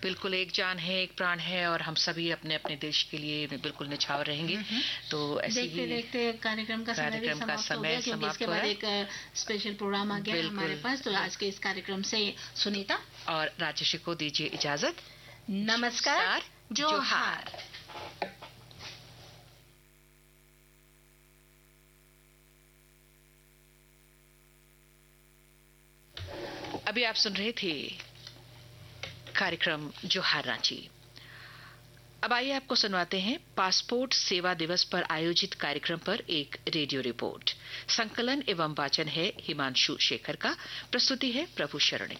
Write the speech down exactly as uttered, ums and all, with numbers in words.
बिल्कुल, एक जान है, एक प्राण है, और हम सभी अपने अपने देश के लिए बिल्कुल निछावर रहेंगे। तो ऐसे देखते ही देखते कार्यक्रम का समय भी कार्यक्रम का समाप्त हो समय गया, क्योंकि समाप्त इसके हो बाद रहा है। एक स्पेशल प्रोग्राम आ गया है हमारे बिल्कुल। पास। तो आज के इस कार्यक्रम से सुनीता और राजश्री को दीजिए इजाजत। नमस्कार, जोहार। अभी आप सुन रहे थे कार्यक्रम जोहार रांची। अब आइए आपको सुनवाते हैं पासपोर्ट सेवा दिवस पर आयोजित कार्यक्रम पर एक रेडियो रिपोर्ट। संकलन एवं वाचन है हिमांशु शेखर का, प्रस्तुति है प्रभु शरण की।